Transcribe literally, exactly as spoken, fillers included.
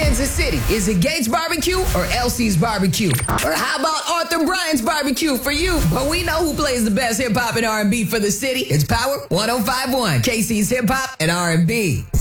Kansas City? Is it Gates Barbecue or Elsie's Barbecue? Or how about Arthur Bryant's Barbecue for you? But we know who plays the best hip hop and R and B for the city. It's Power one oh five point one, K C's Hip Hop and R and B.